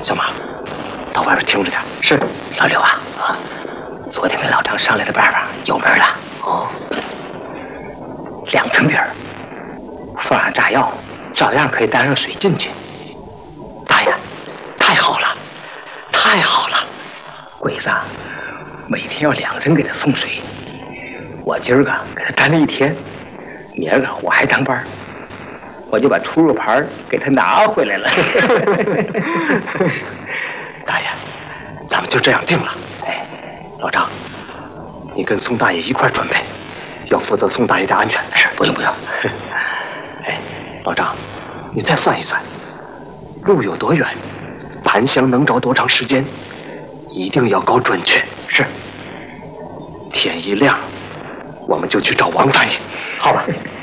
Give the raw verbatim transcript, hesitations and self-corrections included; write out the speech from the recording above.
小马，到外边听着点。是。老刘啊啊，昨天跟老张商量的办法有门了。哦。两层底儿，放上炸药，照样可以带上水进去。大爷，太好了，太好了！鬼子每天要两人给他送水，我今儿个给他担了一天，明儿个我还当班，我就把出入牌给他拿回来了。大爷，咱们就这样定了。哎，老张，你跟宋大爷一块准备，要负责宋大爷的安全。是，不用不用。哎，老张，你再算一算，路有多远，檀香能着多长时间，一定要搞准确。是。天一亮，我们就去找王大爷。好吧。